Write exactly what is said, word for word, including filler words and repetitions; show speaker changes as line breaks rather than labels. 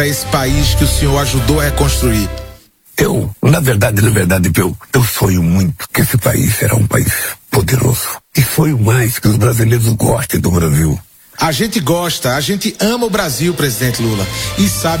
esse país que o senhor ajudou a reconstruir?
Eu, na verdade, na verdade, eu, eu sonho muito que esse país será um país poderoso. E sonho mais que os brasileiros gostem do Brasil.
A gente gosta, a gente ama o Brasil, presidente Lula. E sabe